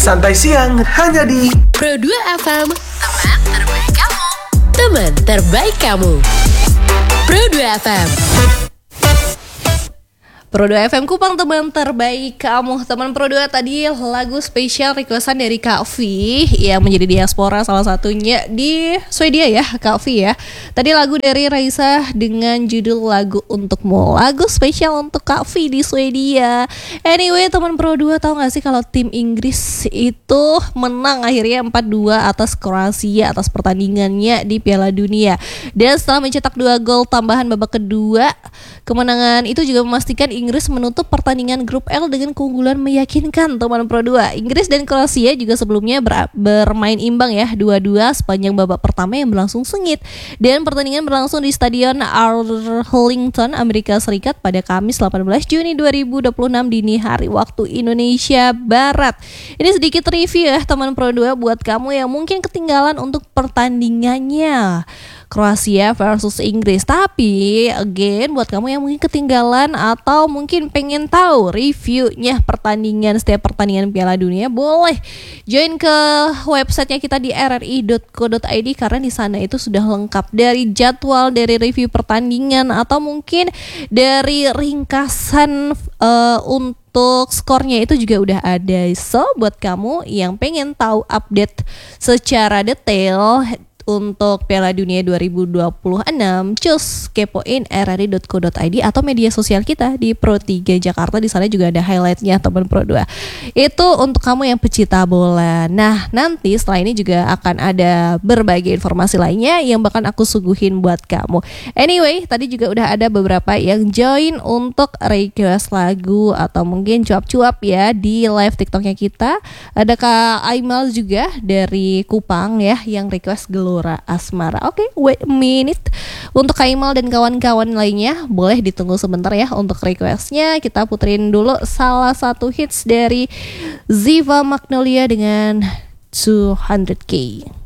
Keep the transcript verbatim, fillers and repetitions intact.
Santai Siang hanya di Pro dua F M, teman terbaik kamu. Teman terbaik kamu. Pro dua F M. Pro dua F M Kupang, teman terbaik kamu. Teman Pro dua tadi lagu spesial requestan dari Kak V yang menjadi diaspora salah satunya di Swedia ya, Kak V ya. Tadi lagu dari Raisa dengan judul Lagu Untukmu. Lagu spesial untuk Kak V di Swedia. Anyway, teman Pro dua tahu gak sih kalau tim Inggris itu menang akhirnya empat dua atas Kroasia atas pertandingannya di Piala Dunia. Dan setelah mencetak dua gol tambahan babak kedua, kemenangan itu juga memastikan Inggris menutup pertandingan grup L dengan keunggulan meyakinkan, teman Pro dua. Inggris dan Kroasia juga sebelumnya ber- bermain imbang ya, dua dua sepanjang babak pertama yang berlangsung sengit. Dan pertandingan berlangsung di Stadion Arlington, Amerika Serikat pada Kamis delapan belas Juni dua ribu dua puluh enam dini hari waktu Indonesia Barat. Ini sedikit review ya, teman Pro dua buat kamu yang mungkin ketinggalan untuk pertandingannya Kroasia versus Inggris. Tapi again, buat kamu yang mungkin ketinggalan atau mungkin pengen tahu reviewnya pertandingan setiap pertandingan Piala Dunia, boleh join ke websitenya kita di r r i dot co dot i d karena di sana itu sudah lengkap dari jadwal, dari review pertandingan atau mungkin dari ringkasan uh, untuk Untuk skornya itu juga udah ada. So buat kamu yang pengen tahu update secara detail untuk Piala Dunia dua ribu dua puluh enam, cus kepoin r r i dot co dot i d atau media sosial kita di Pro tiga Jakarta. Di sana juga ada highlightnya, teman Pro dua. Itu untuk kamu yang pecinta bola. Nah, nanti setelah ini juga akan ada berbagai informasi lainnya yang bakal aku suguhin buat kamu. Anyway, tadi juga udah ada beberapa yang join untuk request lagu atau mungkin cuap-cuap ya di live TikToknya kita. Ada Kak Aimal juga dari Kupang ya yang request Gelora Asmara. Oke, okay, wait a minute. Untuk Kaimal dan kawan-kawan lainnya boleh ditunggu sebentar ya untuk requestnya. Kita puterin dulu salah satu hits dari Ziva Magnolia dengan two hundred K.